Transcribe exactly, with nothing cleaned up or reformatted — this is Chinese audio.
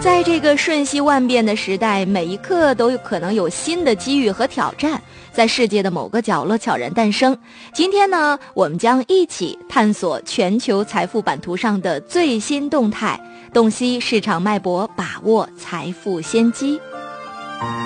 在这个瞬息万变的时代，每一刻都有可能有新的机遇和挑战，在世界的某个角落悄然诞生。今天呢，我们将一起探索全球财富版图上的最新动态，洞悉市场脉搏，把握财富先机。